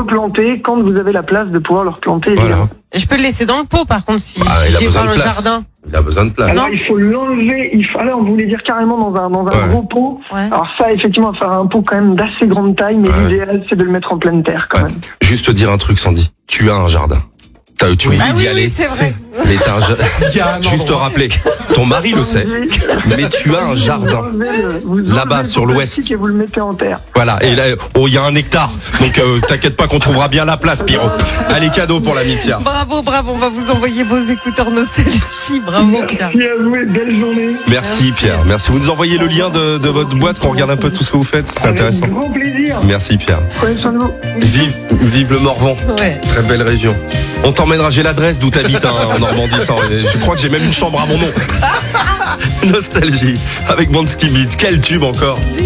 replanter quand vous avez la place de pouvoir le replanter. Voilà. Et je peux le laisser dans le pot, par contre, si Il a j'ai besoin pas de le place. jardin. Il a besoin de place. Alors il faut l'enlever, alors on voulait dire carrément dans un Ouais. gros pot. Ouais. Alors ça effectivement, il va faire un pot quand même d'assez grande taille, mais Ouais. l'idéal c'est de le mettre en pleine terre quand Ouais. même. Juste te dire un truc, Sandy. Tu as un jardin. Tu oublies Ah d'y oui, aller. oui, c'est vrai. Mais t'as un Il y a un Juste te endroit. rappeler. Ton mari le sait. Mais tu as un jardin. Là-bas, sur l'ouest. Et vous le mettez en terre. Voilà. Et là, il y a un hectare. Donc, t'inquiète pas qu'on trouvera bien la place, Pierrot. Allez, cadeau pour l'ami Pierre. Bravo, bravo. On va vous envoyer vos écouteurs nostalgie. Bravo, Pierre. Merci à vous et belle journée. Merci, Pierre. Merci. Vous nous envoyez le lien de votre boîte, qu'on regarde un peu tout ce que vous faites. C'est intéressant. Avec grand plaisir. Merci, Pierre. Prenez soin de vous. Vive le Morvan. Ouais. Très belle région. On t'emmènera, j'ai l'adresse d'où t'habites en Normandie. Je crois que j'ai même une chambre à mon nom. Nostalgie avec Bansky Beat. Quel tube encore.